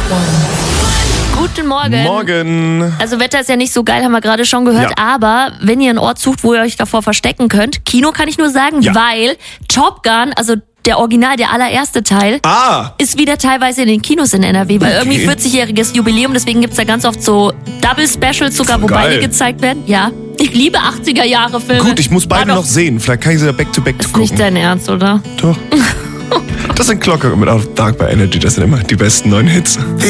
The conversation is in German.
Guten Morgen. Morgen. Also Wetter ist ja nicht so geil, haben wir gerade schon gehört, Ja. aber wenn ihr einen Ort sucht, wo ihr euch davor verstecken könnt, Kino kann ich nur sagen, Ja. weil Top Gun, also der Original, der allererste Teil, ist wieder teilweise in den Kinos in NRW, weil irgendwie 40-jähriges Jubiläum, deswegen gibt's da ganz oft so Double-Specials sogar, wo Geil. beide gezeigt werden. Ja, ich liebe 80er-Jahre-Filme. Gut, ich muss beide War noch doch sehen. Vielleicht kann ich sie back-to-back gucken. nicht dein Ernst, oder? Doch. Das sind Glocke mit Dark by Energy. Das sind immer die besten neuen Hits.